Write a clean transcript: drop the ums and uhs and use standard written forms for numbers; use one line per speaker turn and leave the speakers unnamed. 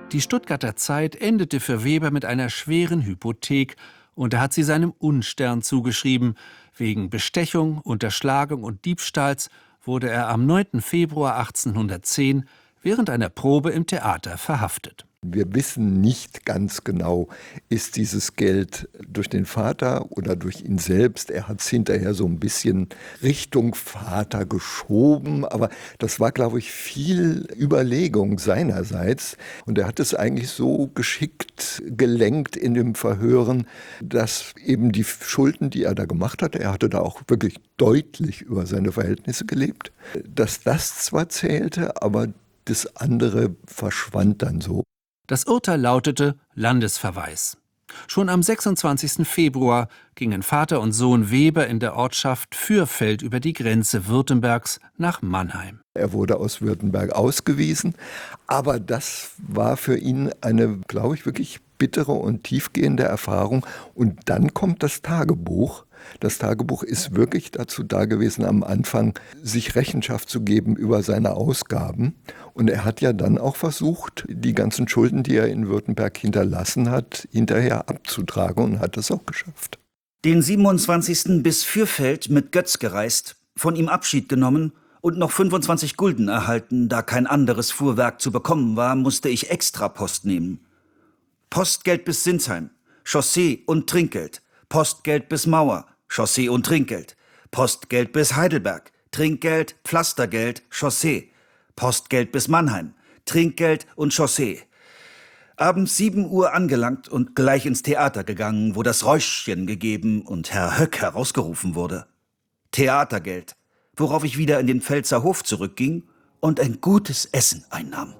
Die Stuttgarter Zeit endete für Weber mit einer schweren Hypothek und er hat sie seinem Unstern zugeschrieben. Wegen Bestechung, Unterschlagung und Diebstahls wurde er am 9. Februar 1810 während einer Probe im Theater verhaftet.
Wir wissen nicht ganz genau, ist dieses Geld durch den Vater oder durch ihn selbst. Er hat es hinterher so ein bisschen Richtung Vater geschoben, aber das war, glaube ich, viel Überlegung seinerseits. Und er hat es eigentlich so geschickt gelenkt in dem Verhören, dass eben die Schulden, die er da gemacht hatte, er hatte da auch wirklich deutlich über seine Verhältnisse gelebt, dass das zwar zählte, aber das andere verschwand dann so.
Das Urteil lautete Landesverweis. Schon am 26. Februar gingen Vater und Sohn Weber in der Ortschaft Fürfeld über die Grenze Württembergs nach Mannheim.
Er wurde aus Württemberg ausgewiesen, aber das war für ihn eine, glaube ich, wirklich bittere und tiefgehende Erfahrung. Und dann kommt das Tagebuch. Das Tagebuch ist wirklich dazu da gewesen, am Anfang sich Rechenschaft zu geben über seine Ausgaben. Und er hat ja dann auch versucht, die ganzen Schulden, die er in Württemberg hinterlassen hat, hinterher abzutragen und hat es auch geschafft.
Den 27. bis Fürfeld mit Götz gereist, von ihm Abschied genommen und noch 25 Gulden erhalten, da kein anderes Fuhrwerk zu bekommen war, musste ich Extrapost nehmen. Postgeld bis Sinsheim, Chaussee und Trinkgeld, Postgeld bis Mauer, Chaussee und Trinkgeld, Postgeld bis Heidelberg, Trinkgeld, Pflastergeld, Chaussee, Postgeld bis Mannheim, Trinkgeld und Chaussee. Abends 7 Uhr angelangt und gleich ins Theater gegangen, wo das Räuschchen gegeben und Herr Höck herausgerufen wurde. Theatergeld, worauf ich wieder in den Pfälzer Hof zurückging und ein gutes Essen einnahm.